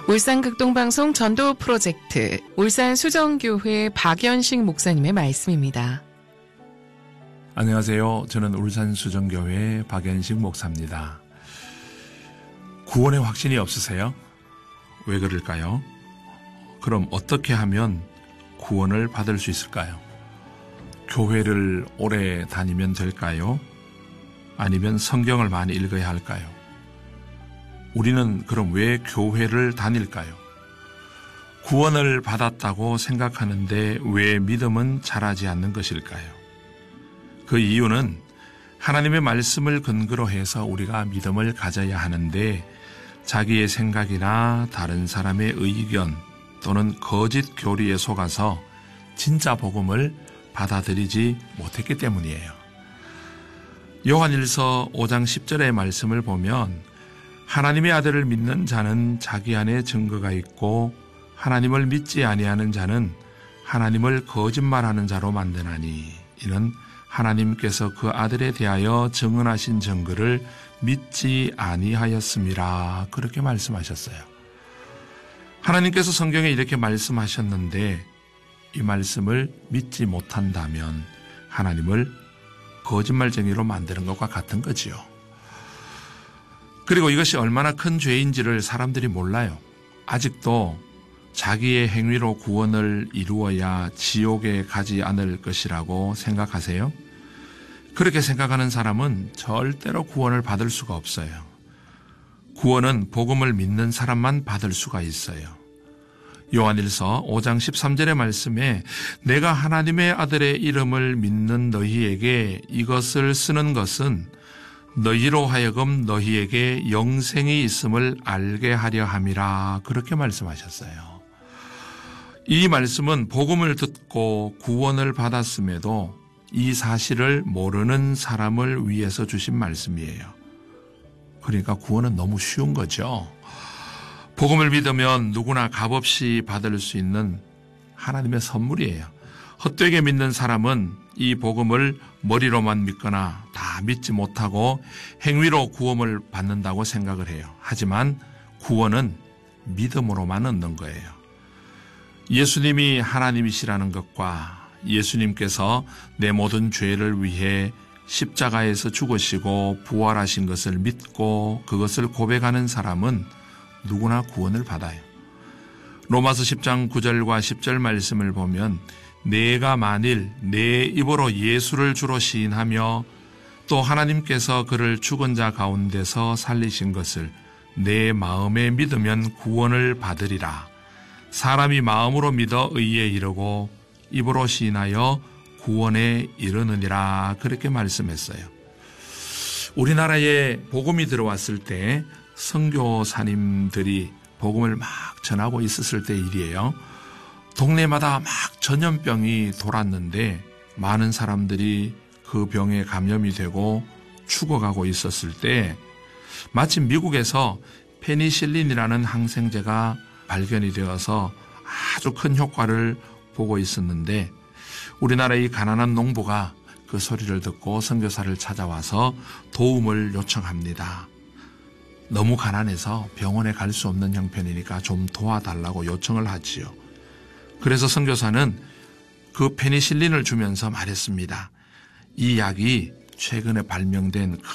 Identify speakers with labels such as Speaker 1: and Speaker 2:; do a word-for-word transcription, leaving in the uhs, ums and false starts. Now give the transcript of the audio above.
Speaker 1: 울산 극동방송 전도 프로젝트 울산 수정교회 박연식 목사님의 말씀입니다.
Speaker 2: 안녕하세요. 저는 울산 수정교회 박연식 목사입니다. 구원의 확신이 없으세요? 왜 그럴까요? 그럼 어떻게 하면 구원을 받을 수 있을까요? 교회를 오래 다니면 될까요? 아니면 성경을 많이 읽어야 할까요? 우리는 그럼 왜 교회를 다닐까요? 구원을 받았다고 생각하는데 왜 믿음은 자라지 않는 것일까요? 그 이유는 하나님의 말씀을 근거로 해서 우리가 믿음을 가져야 하는데 자기의 생각이나 다른 사람의 의견 또는 거짓 교리에 속아서 진짜 복음을 받아들이지 못했기 때문이에요. 요한일서 오 장 십 절의 말씀을 보면 하나님의 아들을 믿는 자는 자기 안에 증거가 있고 하나님을 믿지 아니하는 자는 하나님을 거짓말하는 자로 만드나니 이는 하나님께서 그 아들에 대하여 증언하신 증거를 믿지 아니하였음이라 그렇게 말씀하셨어요. 하나님께서 성경에 이렇게 말씀하셨는데 이 말씀을 믿지 못한다면 하나님을 거짓말쟁이로 만드는 것과 같은 거지요. 그리고 이것이 얼마나 큰 죄인지를 사람들이 몰라요. 아직도 자기의 행위로 구원을 이루어야 지옥에 가지 않을 것이라고 생각하세요? 그렇게 생각하는 사람은 절대로 구원을 받을 수가 없어요. 구원은 복음을 믿는 사람만 받을 수가 있어요. 요한일서 오 장 십삼 절의 말씀에 내가 하나님의 아들의 이름을 믿는 너희에게 이것을 쓰는 것은 너희로 하여금 너희에게 영생이 있음을 알게 하려 함이라 그렇게 말씀하셨어요. 이 말씀은 복음을 듣고 구원을 받았음에도 이 사실을 모르는 사람을 위해서 주신 말씀이에요. 그러니까 구원은 너무 쉬운 거죠. 복음을 믿으면 누구나 값없이 받을 수 있는 하나님의 선물이에요. 헛되게 믿는 사람은 이 복음을 머리로만 믿거나 다 믿지 못하고 행위로 구원을 받는다고 생각을 해요. 하지만 구원은 믿음으로만 얻는 거예요. 예수님이 하나님이시라는 것과 예수님께서 내 모든 죄를 위해 십자가에서 죽으시고 부활하신 것을 믿고 그것을 고백하는 사람은 누구나 구원을 받아요. 로마서 십 장 구 절과 십 절 말씀을 보면 내가 만일 내 입으로 예수를 주로 시인하며 또 하나님께서 그를 죽은 자 가운데서 살리신 것을 내 마음에 믿으면 구원을 받으리라. 사람이 마음으로 믿어 의에 이르고 입으로 시인하여 구원에 이르느니라 그렇게 말씀했어요. 우리나라에 복음이 들어왔을 때 선교사님들이 복음을 막 전하고 있었을 때 일이에요. 동네마다 막 전염병이 돌았는데 많은 사람들이 그 병에 감염이 되고 죽어가고 있었을 때 마침 미국에서 페니실린이라는 항생제가 발견이 되어서 아주 큰 효과를 보고 있었는데 우리나라의 가난한 농부가 그 소리를 듣고 선교사를 찾아와서 도움을 요청합니다. 너무 가난해서 병원에 갈 수 없는 형편이니까 좀 도와달라고 요청을 하지요. 그래서 선교사는 그 페니실린을 주면서 말했습니다. 이 약이 최근에 발명된